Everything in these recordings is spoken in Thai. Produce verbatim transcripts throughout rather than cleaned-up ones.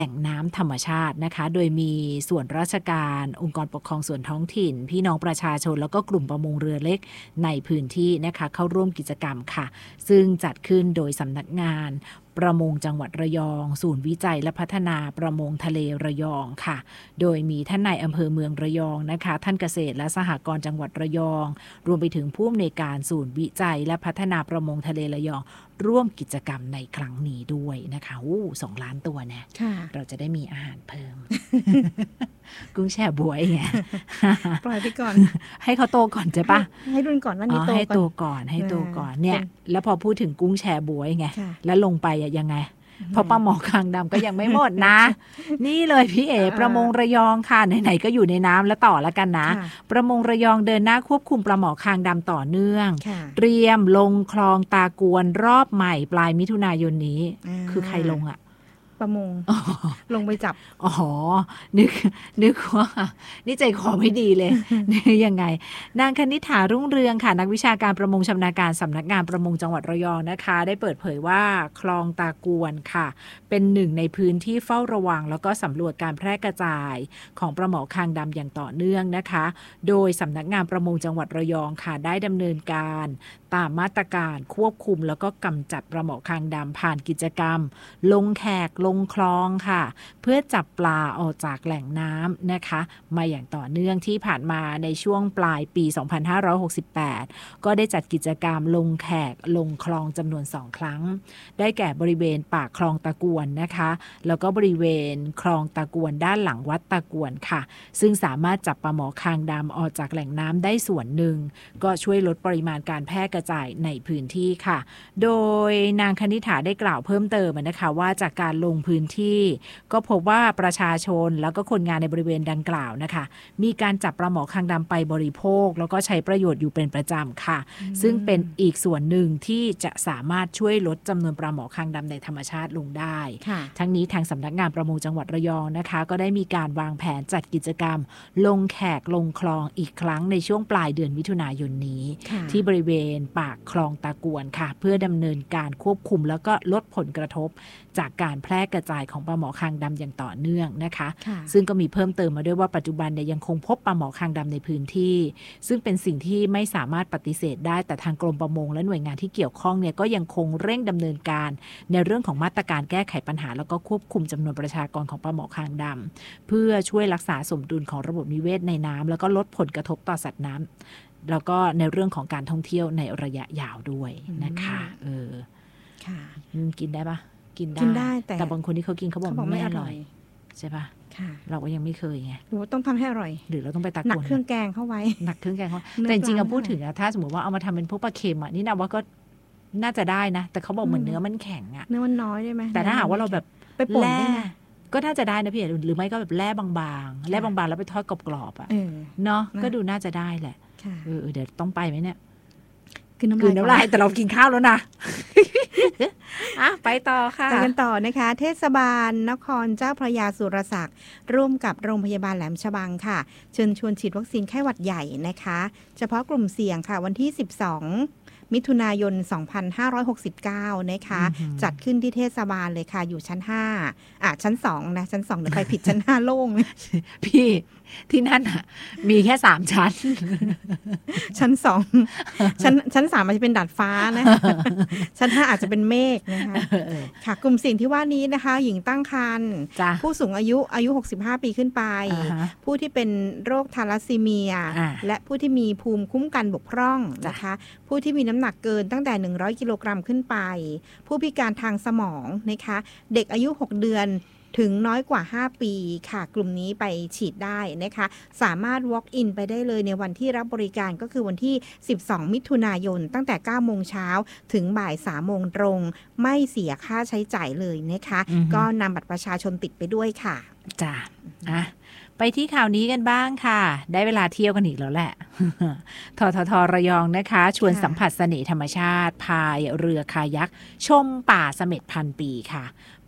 แหล่งน้ำธรรมชาตินะคะโดยมีส่วนราชการองค์กรปกครองส่วนท้องถิ่นพี่น้องประชาชนแล้วก็กลุ่มประมงเรือเล็กในพื้นที่นะคะเข้าร่วมกิจกรรมค่ะซึ่งจัดขึ้นโดยสำนักงานประมงจังหวัดระยองศูนย์วิจัยและพัฒนาประมงทะเลระยองค่ะโดยมีท่านนายอำเภอเมืองระยองนะคะท่านเกษตรและสหกรณ์จังหวัดระยองรวมไปถึงผู้อำนวยการศูนย์วิจัยและพัฒนาประมงทะเลระยองร่วมกิจกรรมในครั้งนี้ด้วยนะคะโอ้สองล้านตัวนะเราจะได้มีอาหารเพิ่ม กุ้งแช่บวยไงปล่อยไปก่อนให้เขาโตก่อนใช่ปะให้รุ่นก่อนว่านี่โตก่อนให้โตก่อนให้โตก่อนเนี่ยแล้วพอพูดถึงกุ้งแช่บวยไงแล้วลงไปยังไงเพราะปลาหมอคางดำก็ยังไม่หมดนะ นี่เลยพี่เอ๋ประมงระยองค่ะไหนๆก็อยู่ในน้ำแล้วต่อแล้วกันนะประมงระยองเดินหน้าควบคุมปลาหมอคางดำต่อเนื่องเตรียมลงคลองตากวนรอบใหม่ปลายมิถุนายนนี้คือใครลงอะประมงลงไปจับอ๋อนึกนึกว่านี่ใจคอไม่ดีเลยนี่ยังไงนางคณิษฐารุ่งเรืองค่ะนักวิชาการประมงชำนาญการสำนักงานประมงจังหวัดระยองนะคะได้เปิดเผยว่าคลองตากวนค่ะเป็นหนึ่งในพื้นที่เฝ้าระวังแล้วก็สำรวจการแพร่กระจายของปลาหมอคางดำอย่างต่อเนื่องนะคะโดยสำนักงานประมงจังหวัดระยองค่ะได้ดำเนินการตามมาตรการควบคุมแล้วก็กำจัดปลาหมอคางดำผ่านกิจกรรมลงแขกลงคลองค่ะเพื่อจับปลาออกจากแหล่งน้ำนะคะมาอย่างต่อเนื่องที่ผ่านมาในช่วงปลายปีสองพันห้าร้อยหกสิบแปดก็ได้จัดกิจกรรมลงแขกลงคลองจำนวนสองครั้งได้แก่บริเวณปากคลองตะกวนนะคะแล้วก็บริเวณคลองตะกวนด้านหลังวัดตะกวนค่ะซึ่งสามารถจับปลาหมอคางดำออกจากแหล่งน้ำได้ส่วนหนึ่งก็ช่วยลดปริมาณการแพร่กระจายในพื้นที่ค่ะโดยนางคณิษฐาได้กล่าวเพิ่มเติมนะคะว่าจากการลงพื้นที่ก็พบว่าประชาชนแล้วก็คนงานในบริเวณดังกล่าวนะคะมีการจับปลาหมอคางดำไปบริโภคแล้วก็ใช้ประโยชน์อยู่เป็นประจำค่ะซึ่งเป็นอีกส่วนหนึ่งที่จะสามารถช่วยลดจำนวนปลาหมอคางดำในธรรมชาติลงได้ทั้งนี้ทางสำนักงานประมงจังหวัดระยองนะคะก็ได้มีการวางแผนจัดกิจกรรมลงแขกลงคลองอีกครั้งในช่วงปลายเดือนมิถุนายนนี้ที่บริเวณปากคลองตะกวนค่ะเพื่อดำเนินการควบคุมแล้วก็ลดผลกระทบจากการแพร่กระจายของปลาหมอคางดำอย่างต่อเนื่องนะคะซึ่งก็มีเพิ่มเติมมาด้วยว่าปัจจุบันเนี่ยยังคงพบปลาหมอคางดำในพื้นที่ซึ่งเป็นสิ่งที่ไม่สามารถปฏิเสธได้แต่ทางกรมประมงและหน่วยงานที่เกี่ยวข้องเนี่ยก็ยังคงเร่งดำเนินการในเรื่องของมาตรการแก้ไขปัญหาแล้วก็ควบคุมจำนวนประชากรของปลาหมอคางดำเพื่อช่วยรักษาสมดุลของระบบนิเวศในน้ำแล้วก็ลดผลกระทบต่อสัตว์น้ำแล้วก็ในเรื่องของการท่องเที่ยวในระยะยาวด้วยนะคะเออค่ะกินได้ปะกินได้ แต่, แต่บางคนที่เขากินเขาบอกไม่อร่อยใช่ปะเราก็ยังไม่เคยไงหรือว่าต้องทำให้อร่อยหรือเราต้องไปตะโกนหนักเครื่องแกงเข้าไว้หนักเครื่องแกงเข้าแต่จริงๆเราพูดถึงอะถ้าสมมติว่าเอามาทำเป็นพวกปลาเค็มอะนี่นะว่าก็น่าจะได้นะแต่เขาบอกเหมือนเนื้อมันแข็งอะเนื้อมันน้อยได้ไหมแต่ถ้าหากว่าเราแบบไปป่นได้ไหมก็น่าจะได้นะพี่หรือไม่ก็แบบแร่บางๆแร่บางๆแล้วไปทอดกรอบๆอะเนาะก็ดูน่าจะได้แหละเออเดี๋ยวต้องไปไหมเนี่ยกินน้ำลายน้ำลายแต่เรากินข้าวแล้วนะอ่ะไปต่อค่ะไปกันต่อนะคะเทศบาลนครเจ้าพระยาสุรศักดิ์ร่วมกับโรงพยาบาลแหลมฉบังค่ะเชิญชวนฉีดวัคซีนไข้หวัดใหญ่นะคะเฉพาะกลุ่มเสี่ยงค่ะวันที่สิบสองมิถุนายนสองพันห้าร้อยหกสิบเก้านะคะจัดขึ้นที่เทศบาลเลยค่ะอยู่ชั้นห้าอ่ะชั้นสองนะชั้นสองเดี๋ยวไปผิดชั้นห้าโล่งพี่ที่นั่นอ่ะมีแค่สามชั้นชั้นสองชั้นชั้นสามอาจจะเป็นดาดฟ้านะชั้นห้าอาจจะเป็นเมฆนะคะค่ะกลุ่มเสี่ยงที่ว่านี้นะคะหญิงตั้งครรภ์ผู้สูงอายุอายุหกสิบห้าปีขึ้นไปผู้ที่เป็นโรคทาลัสซีเมียและผู้ที่มีภูมิคุ้มกันบกพร่องนะคะผู้ที่มีน้ำหนักเกินตั้งแต่หนึ่งร้อยกิโลกรัมขึ้นไปผู้พิการทางสมองนะคะเด็กอายุหกเดือนถึงน้อยกว่าห้าปีค่ะกลุ่มนี้ไปฉีดได้นะคะสามารถ walk in ไปได้เลยในวันที่รับบริการก็คือวันที่สิบสองมิถุนายนตั้งแต่เก้าโมงเช้าถึงบ่ายสามโมงตรงไม่เสียค่าใช้จ่ายเลยนะคะก็นำบัตรประชาชนติดไปด้วยค่ะจ้ะอ่ะไปที่ข่าวนี้กันบ้างค่ะได้เวลาเที่ยวกันอีกแล้วแหละ ททท.ระยองนะคะชวนสัมผัสเสน่ห์ธรรมชาติพายเรือคายักชมป่าเสม็ดพันปีค่ะพ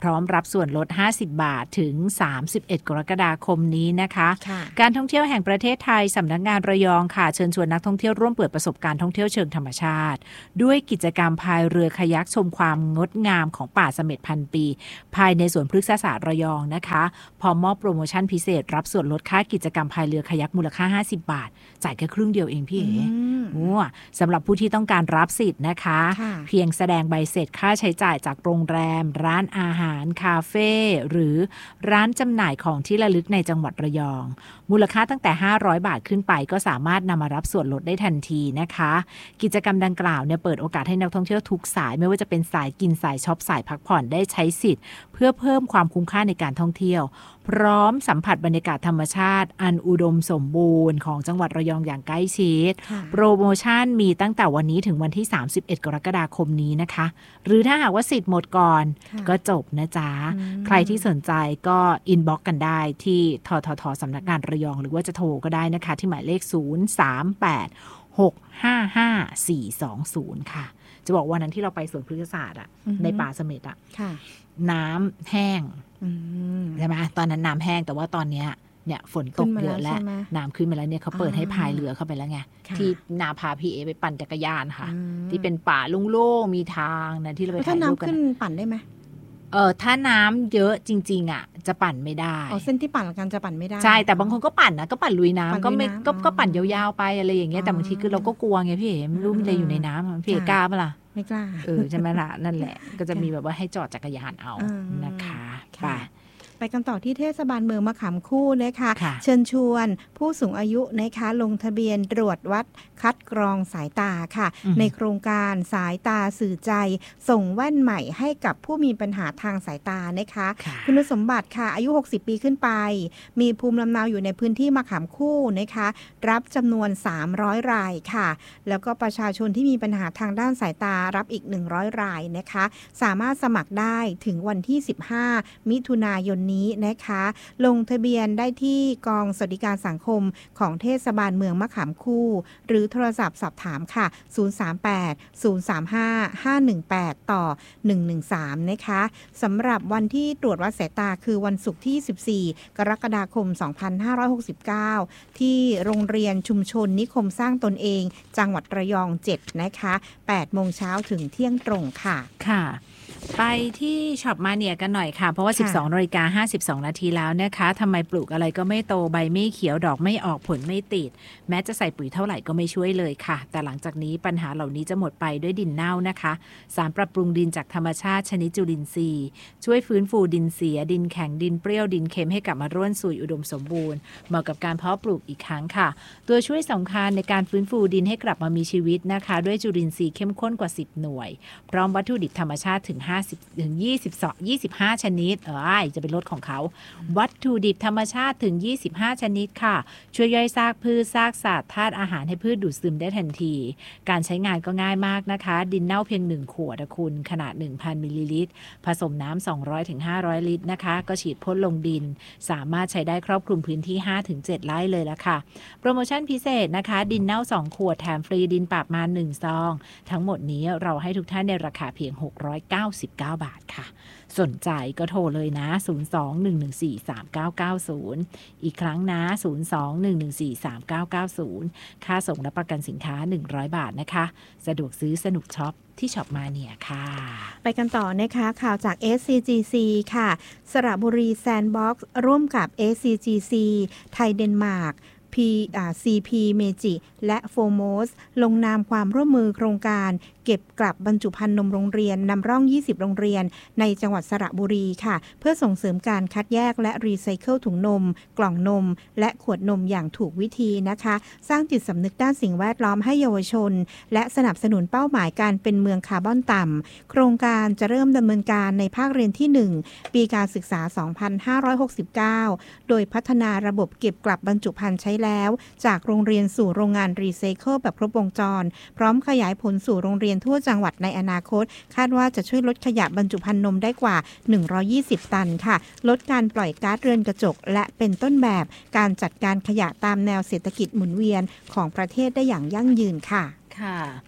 พร้อมรับส่วนลดห้าสิบบาทถึงสามสิบเอ็ดกรกฎาคมนี้นะคะการท่องเที่ยวแห่งประเทศไทยสำนักงานระยองค่ะเชิญชวนนักท่องเที่ยวร่วมเปิดประสบการณ์ท่องเที่ยวเชิงธรรมชาติด้วยกิจกรรมพายเรือคายักชมความงดงามของป่าเสม็ดพันปีภายในสวนพฤกษศาสตร์ระยองนะคะพร้อมมอบโปรโมชั่นพิเศษรับส่วนลดค่ากิจกรรมพายเรือคายักมูลค่าห้าสิบบาทจ่ายแค่ครึ่งเดียวเองพี่เอ๋สำหรับผู้ที่ต้องการรับสิทธิ์นะคะเพียงแสดงใบเสร็จค่าใช้จ่ายจากโรงแรมร้านอาหารคาเฟ่หรือร้านจำหน่ายของที่ระลึกในจังหวัดระยองมูลค่าตั้งแต่ห้าร้อยบาทขึ้นไปก็สามารถนำมารับส่วนลดได้ทันทีนะคะกิจกรรมดังกล่าวเนี่ยเปิดโอกาสให้นักท่องเที่ยวทุกสายไม่ว่าจะเป็นสายกินสายช็อปสายพักผ่อนได้ใช้สิทธิ์เพื่อเพิ่มความคุ้มค่าในการท่องเที่ยวพร้อมสัมผัสบรรยากาศธรรมชาติอันอุดมสมบูรณ์ของจังหวัดระยองอย่างใกล้ชิดโปรโมชั่นมีตั้งแต่วันนี้ถึงวันที่สามสิบเอ็ดกรกฎาคมนี้นะคะหรือถ้าหากว่าสิทธิ์หมดก่อนก็จบนะจ๊ะใครที่สนใจก็อินบ็อกซ์กันได้ที่ทททสำนักงานระยองหรือว่าจะโทรก็ได้นะคะที่หมายเลขศูนย์ สาม แปด หก ห้า ห้า สี่ สอง ศูนย์ค่ะจะบอกวันนั้นที่เราไปสวนพฤกษศาสตร์อ่ะในป่าเสม็ดอ่ะน้ำแห้งใช่ไหมตอนนั้นน้ำแห้งแต่ว่าตอนเนี้ยเนี่ยฝนตกเยอะแล้วน้ำขึ้นมาแล้วเนี่ยเขาเปิดให้พายเรือเข้าไปแล้วไงที่นาพาพี่เอไปปั่นจักรยานค่ะที่เป็นป่าโล่งๆมีทางนะที่เราไปถ่ายรูปกันถ้าน้ำขึ้นปั่นได้ไหมเออถ้าน้ำเยอะจริงๆอ่ะจะปั่นไม่ได้อ๋อเส้นที่ปั่นกันจะปั่นไม่ได้ใช่แต่บางคนก็ปั่นนะก็ปั่นลุยน้ำก็ไม่ก็ก็ปั่นยาวๆไปอะไรอย่างเงี้ยแต่บางทีคือเราก็กลัวไงพี่เอ๋ไม่รู้มีอะไรอยู่ในน้ำพี่เอ๋กล้าปะล่ะไม่กล้าเออใช่ไหมล่ะนั่นแหละก็จะมีแบบว่าให้จอดจักรยานเอานะคะไปไปกันต่อที่เทศบาลเมืองมะขามคู่นะคะเชิญชวนผู้สูงอายุนะคะลงทะเบียนตรวจวัดคัดกรองสายตาค่ะในโครงการสายตาสื่อใจส่งแว่นใหม่ให้กับผู้มีปัญหาทางสายตานะคะคุณสมบัติค่ะอายุหกสิบปีขึ้นไปมีภูมิลำเนาอยู่ในพื้นที่มะขามคู่นะคะรับจำนวนสามร้อยรายค่ะแล้วก็ประชาชนที่มีปัญหาทางด้านสายตารับอีกหนึ่งร้อยรายนะคะสามารถสมัครได้ถึงวันที่สิบห้ามิถุนายนนี้นะคะลงทะเบียนได้ที่กองสวัสดิการสังคมของเทศบาลเมืองมะขามคู่หรือโทรศัพท์สอบถามค่ะศูนย์ สาม แปด ศูนย์ สาม ห้า ห้า หนึ่ง แปดต่อหนึ่ง หนึ่ง สามนะคะสำหรับวันที่ตรวจวัดสายตาคือวันศุกร์ที่สิบสี่กรกฎาคมสองพันห้าร้อยหกสิบเก้าที่โรงเรียนชุมชนนิคมสร้างตนเองจังหวัดระยองเจ็ดนะคะแปดโมงเช้าถึงเที่ยงตรงค่ะค่ะไปที่ช็อปมาเนียกันหน่อยค่ะเพราะว่า สิบสองนาฬิกาห้าสิบสองนาทีแล้วนะคะทำไมปลูกอะไรก็ไม่โตใบไม่เขียวดอกไม่ออกผลไม่ติดแม้จะใส่ปุ๋ยเท่าไหร่ก็ไม่ช่วยเลยค่ะแต่หลังจากนี้ปัญหาเหล่านี้จะหมดไปด้วยดินเน่านะคะสารปรับปรุงดินจากธรรมชาติชนิดจุลินทรีย์ช่วยฟื้นฟูดินเสียดินแข็งดินเปรี้ยวดินเค็มให้กลับมาร่วนซุยอุดมสมบูรณ์เหมาะกับการเพาะปลูกอีกครั้งค่ะตัวช่วยสำคัญในการฟื้นฟูดินให้กลับมามีชีวิตนะคะด้วยจุลินทรีย์เข้มข้นกว่าสิบหน่วยพร้อมวัตถุดิบธรรมชาติถึงห้าสิบถึงยี่สิบสอง ยี่สิบห้าชนิดเออจะเป็นรสของเขาวัตถุดิบธรรมชาติถึงยี่สิบห้าชนิดค่ะช่วยย่อยซากพืชซากสัตว์ธาตุอาหารให้พืชดูดซึมได้ทันทีการใช้งานก็ง่ายมากนะคะดินเน่าเพียงหนึ่งขวดคุณขนาด หนึ่งพัน มิลลิลิตรผสมน้ำสองร้อยถึงห้าร้อยลิตรนะคะก็ฉีดพ่นลงดินสามารถใช้ได้ครอบคลุมพื้นที่ ห้าถึงเจ็ด ไร่เลยละค่ะโปรโมชั่นพิเศษนะคะดินเน่าสองขวดแถมฟรีดินปรับมาหนึ่งซองทั้งหมดนี้เราให้ทุกท่านในราคาเพียงหกร้อยเก้าสิบเก้าบาทค่ะสนใจก็โทรเลยนะศูนย์ สอง หนึ่ง หนึ่ง สี่ สาม เก้า เก้า ศูนย์อีกครั้งนะศูนย์ สอง หนึ่ง หนึ่ง สี่ สาม เก้า เก้า ศูนย์ค่าส่งและประกันสินค้าหนึ่งร้อยบาทนะคะสะดวกซื้อสนุกช็อปที่ช็อปมาเนียค่ะไปกันต่อนะคะข่าวจาก เอส ซี จี ซี ค่ะสระบุรีแซนด์บ็อกซ์ร่วมกับ เอส ซี จี ซี ไทยเดนมาร์กพี ซี พี เมจิ และโฟโมสลงนามความร่วมมือโครงการเก็บกลับบรรจุภัณฑ์นมโรงเรียนนำร่องยี่สิบโรงเรียนในจังหวัดสระบุรีค่ะเพื่อส่งเสริมการคัดแยกและรีไซเคิลถุงนมกล่องนมและขวดนมอย่างถูกวิธีนะคะสร้างจิตสำนึกด้านสิ่งแวดล้อมให้เยาวชนและสนับสนุนเป้าหมายการเป็นเมืองคาร์บอนต่ำโครงการจะเริ่มดำเนินการในภาคเรียนที่หนึ่งปีการศึกษาสองพันห้าร้อยหกสิบเก้าโดยพัฒนาระบบเก็บกลับบรรจุภัณฑ์ใช้แล้วจากโรงเรียนสู่โรงงานรีไซเคิลแบบครบวงจรพร้อมขยายผลสู่โรงเรียนทั่วจังหวัดในอนาคตคาดว่าจะช่วยลดขยะบรรจุภัณฑ์นมได้กว่าหนึ่งร้อยยี่สิบตันค่ะลดการปล่อยก๊าซเรือนกระจกและเป็นต้นแบบการจัดการขยะตามแนวเศรษฐกิจหมุนเวียนของประเทศได้อย่างยั่งยืนค่ะค่ะ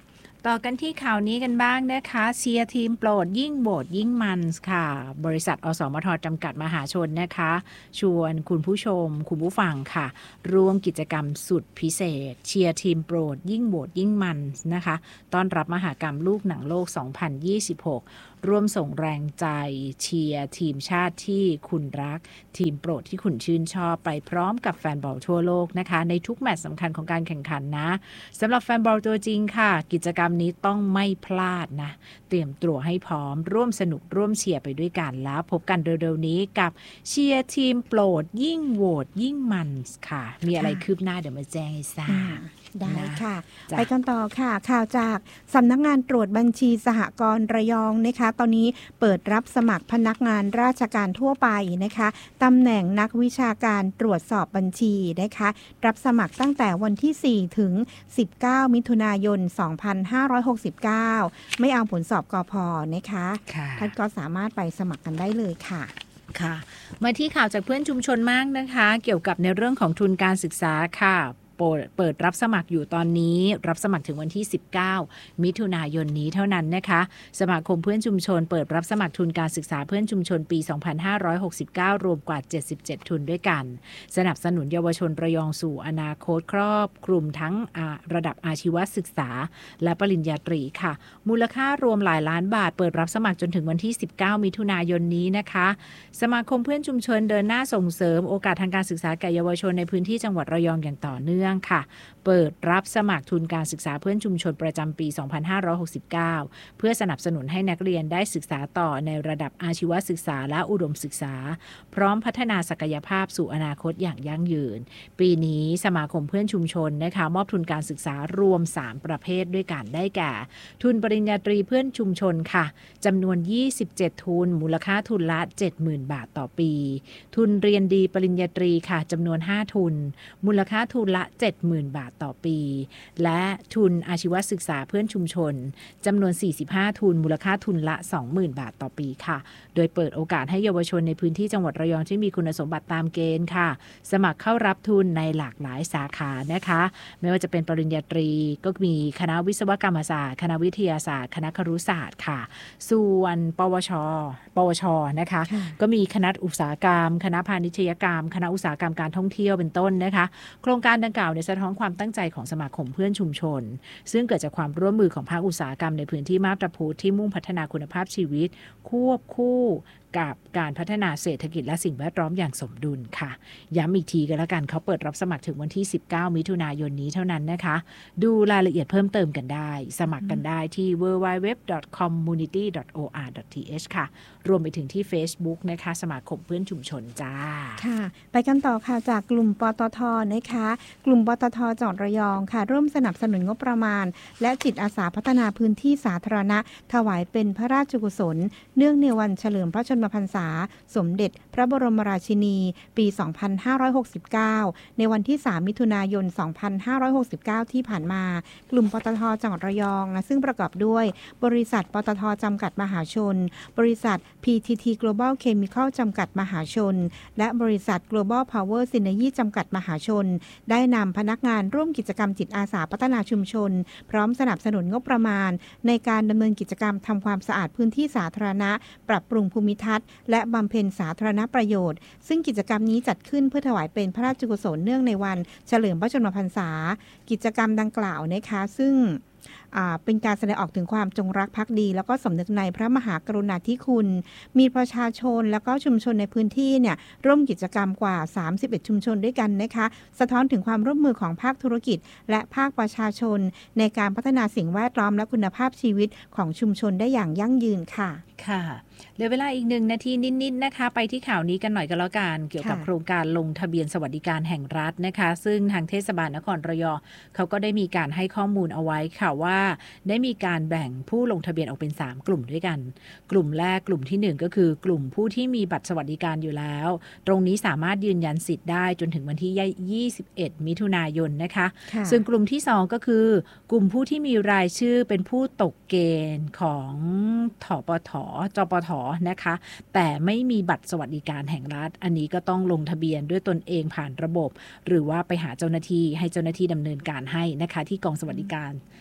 ต่อกันที่ข่าวนี้กันบ้างนะคะเชียร์ทีมโปรดยิ่งโบดยิ่งมันค่ะบริษัทอสมทจำกัดมหาชนนะคะชวนคุณผู้ชมคุณผู้ฟังค่ะร่วมกิจกรรมสุดพิเศษเชียร์ทีมโปรดยิ่งโบดยิ่งมันนะคะต้อนรับมหกรรมลูกหนังโลกสองพันยี่สิบหกร่วมส่งแรงใจเชียร์ทีมชาติที่คุณรักทีมโปรดที่คุณชื่นชอบไปพร้อมกับแฟนบอลทั่วโลกนะคะในทุกแมตช์สำคัญของการแข่งขันนะสำหรับแฟนบอลตัวจริงค่ะกิจกรรมนี้ต้องไม่พลาดนะเตรียมตัวให้พร้อมร่วมสนุกร่วมเชียร์ไปด้วยกันแล้วพบกันเร็วๆนี้กับเชียร์ทีมโปรดยิ่งโหวตยิ่งมันค่ะมีอะไรคืบหน้าเดี๋ยวมาแจ้งให้ทราบได้ค่ะไปกันต่อค่ะข่าวจากสำนักงานตรวจบัญชีสหกรณ์ระยองนะคะตอนนี้เปิดรับสมัครพนักงานราชการทั่วไปนะคะตำแหน่งนักวิชาการตรวจสอบบัญชีนะคะรับสมัครตั้งแต่วันที่สี่ถึงสิบเก้ามิถุนายนสองพันห้าร้อยหกสิบเก้าไม่เอาผลสอบกพ.นะคะท่านก็สามารถไปสมัครกันได้เลยค่ะค่ะมาที่ข่าวจากเพื่อนชุมชนมากนะคะเกี่ยวกับในเรื่องของทุนการศึกษาค่ะเปิดรับสมัครอยู่ตอนนี้รับสมัครถึงวันที่สิบเก้ามิถุนายนนี้เท่านั้นนะคะสมาคมเพื่อนชุมชนเปิดรับสมัครทุนการศึกษาเพื่อนชุมชนปีสองพันห้าร้อยหกสิบเก้ารวมกว่าเจ็ดสิบเจ็ดทุนด้วยกันสนับสนุนเยาวชนระยองสู่อนาคตครอบคลุมทั้งระดับอาชีวศึกษาและปริญญาตรีค่ะมูลค่ารวมหลายล้านบาทเปิดรับสมัครจนถึงวันที่สิบเก้ามิถุนายนนี้นะคะสมาคมเพื่อนชุมชนเดินหน้าส่งเสริมโอกาสทางการศึกษาแก่เยาวชนในพื้นที่จังหวัดระยองอย่างต่อเนื่องค่ะเปิดรับสมัครทุนการศึกษาเพื่อนชุมชนประจำปีสองพันห้าร้อยหกสิบเก้าเพื่อสนับสนุนให้นักเรียนได้ศึกษาต่อในระดับอาชีวศึกษาและอุดมศึกษาพร้อมพัฒนาศักยภาพสู่อนาคตอย่างยั่งยืนปีนี้สมาคมเพื่อนชุมชนนะคะมอบทุนการศึกษารวมสามประเภทด้วยกันได้แก่ทุนปริญญาตรีเพื่อนชุมชนค่ะจำนวนยี่สิบเจ็ดทุนมูลค่าทุนละ เจ็ดหมื่น บาทต่อปีทุนเรียนดีปริญญาตรีค่ะจำนวนห้าทุนมูลค่าทุนละ เจ็ดหมื่น บาทต่อปีและทุนอาชีวศึกษาเพื่อนชุมชนจำนวนสี่สิบห้าทุนมูลค่าทุนละ สองหมื่น บาทต่อปีค่ะโดยเปิดโอกาสให้เยาวชนในพื้นที่จังหวัดระยองที่มีคุณสมบัติตามเกณฑ์ค่ะสมัครเข้ารับทุนในหลากหลายสาขานะคะไม่ว่าจะเป็นปริญญาตรีก็มีคณะวิศวกรรมศาสตร์คณะวิทยาศาสตร์คณะครุศาสตร์ค่ะส่วนปวชปวชนะคะก็มีคณะอุตสาหกรรมคณะพาณิชยกรรมคณะอุตสาหกรรมการท่องเที่ยวเป็นต้นนะคะโครงการดังกล่าวเนี่ยสะท้อนความตั้งใจของสมาคมเพื่อนชุมชนซึ่งเกิดจากความร่วมมือของภาคอุตสาหกรรมในพื้นที่มาบตาพุธที่มุ่งพัฒนาคุณภาพชีวิตควบคู่กับการพัฒนาเศรษฐกิจและสิ่งแวดล้อมอย่างสมดุลค่ะย้ำอีกทีกันแล้วกันเขาเปิดรับสมัครถึงวันที่สิบเก้ามิถุนายนนี้เท่านั้นนะคะดูรายละเอียดเพิ่มเติมกันได้สมัครกันได้ที่ ดับเบิลยู ดับเบิลยู ดับเบิลยู ดอท คอมมูนิตี้ ดอท โอ อาร์ ดอท ที เอช ค่ะรวมไปถึงที่ Facebook นะคะสมาคมเพื่อนชุมชนจ้าค่ะไปกันต่อค่ะจากกลุ่มปตท.นะคะกลุ่มปตท.จังหวัดระยองค่ะร่วมสนับสนุนงบประมาณและจิตอาสาพัฒนาพื้นที่สาธารณะถวายเป็นพระราชกุศลเนื่องในวันเฉลิมพระชนมพรรษาสมเด็จพระบรมราชินีปีสองพันห้าร้อยหกสิบเก้าในวันที่สามมิถุนายนสองพันห้าร้อยหกสิบเก้าที่ผ่านมากลุ่มปตท.จังหวัดระยองนะซึ่งประกอบด้วยบริษัทปตท.จำกัดมหาชนบริษัท พี ที ที Global Chemical จำกัดมหาชนและบริษัท Global Power Synergy จำกัดมหาชนได้นำพนักงานร่วมกิจกรรมจิตอาสาพัฒนาชุมชนพร้อมสนับสนุนงบประมาณในการดำเนินกิจกรรมทำความสะอาดพื้นที่สาธารณะปรับปรุงภูมิทัศน์และบำเพ็ญสาธารณประโยชน์ซึ่งกิจกรรมนี้จัดขึ้นเพื่อถวายเป็นพระราชกุศลเนื่องในวันเฉลิมพระชนมพรรษากิจกรรมดังกล่าวนะคะซึ่งเป็นการแสดงออกถึงความจงรักภักดีแล้วก็สำนึกในพระมหากรุณาธิคุณมีประชาชนแล้วก็ชุมชนในพื้นที่เนี่ยร่วมกิจกรรมกว่าสามสิบเอ็ดชุมชนด้วยกันนะคะสะท้อนถึงความร่วมมือของภาคธุรกิจและภาคประชาชนในการพัฒนาสิ่งแวดล้อมและคุณภาพชีวิตของชุมชนได้อย่างยั่งยืนค่ะค่ะเหลือเวลาอีกหนึ่งนาทีนิดๆนะคะไปที่ข่าวนี้กันหน่อยกันแล้วกันเกี่ยวกับโครงการลงทะเบียนสวัสดิการแห่งรัฐนะคะซึ่งทางเทศบาลนครระยองเขาก็ได้มีการให้ข้อมูลเอาไว้ค่ะว่าได้มีการแบ่งผู้ลงทะเบียนออกเป็นสามกลุ่มด้วยกันกลุ่มแรกกลุ่มที่หนึ่งก็คือกลุ่มผู้ที่มีบัตรสวัสดิการอยู่แล้วตรงนี้สามารถยืนยันสิทธิ์ได้จนถึงวันที่ยี่สิบเอ็ดมิถุนายนนะคะส่วนกลุ่มที่สองก็คือกลุ่มผู้ที่มีรายชื่อเป็นผู้ตกเกณฑ์ของถปท.จปท.นะคะแต่ไม่มีบัตรสวัสดิการแห่งรัฐอันนี้ก็ต้องลงทะเบียนด้วยตนเองผ่านระบบหรือว่าไปหาเจ้าหน้าที่ให้เจ้าหน้าที่ดำเนินการให้นะคะที่กองสวัสดิการของเท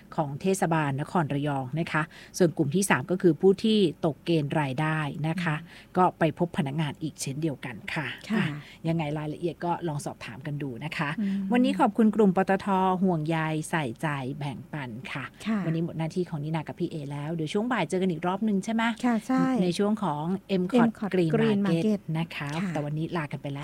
เทศบาลนครระยองนะคะส่วนกลุ่มที่สามก็คือผู้ที่ตกเกณฑ์รายได้นะคะก็ไปพบพนักงานอีกเช่นเดียวกันค่ะยังไงรายละเอียดก็ลองสอบถามกันดูนะคะวันนี้ขอบคุณกลุ่มปตท.ห่วงใยใส่ใจแบ่งปันค่ะวันนี้หมดหน้าที่ของนินากับพี่เอแล้วเดี๋ยวช่วงบ่ายเจอกันอีกรอบนึงใช่ไหมค่ะใช่ในช่วงของ เอ็ม คอท Green Market นะคะแต่วันนี้ลากันไปแล้ว